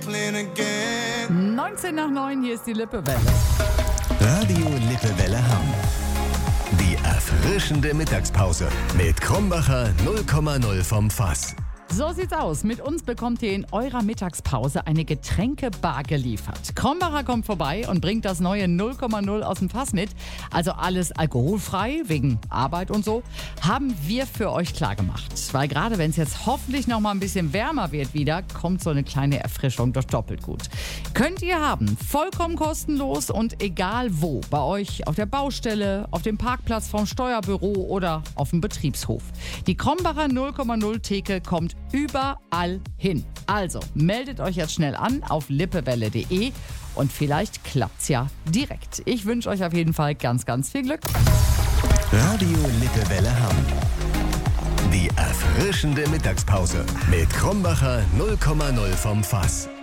playing again. 19 nach 9, hier ist die Lippewelle. Radio Lippewelle Hamm. Die erfrischende Mittagspause mit Krombacher 0,0 vom Fass. So sieht's aus. Mit uns bekommt ihr in eurer Mittagspause eine Getränkebar geliefert. Krombacher kommt vorbei und bringt das neue 0,0 aus dem Fass mit. Also alles alkoholfrei, wegen Arbeit und so, haben wir für euch klargemacht. Weil gerade wenn es jetzt hoffentlich noch mal ein bisschen wärmer wird wieder, kommt so eine kleine Erfrischung doch doppelt gut. Könnt ihr haben, vollkommen kostenlos und egal wo. Bei euch auf der Baustelle, auf dem Parkplatz vom Steuerbüro oder auf dem Betriebshof. Die Krombacher 0,0 Theke kommt überall hin. Also meldet euch jetzt schnell an auf lippewelle.de und vielleicht klappt's ja direkt. Ich wünsche euch auf jeden Fall ganz, ganz viel Glück. Radio Lippewelle Hamm. Die erfrischende Mittagspause mit Krombacher 0,0 vom Fass.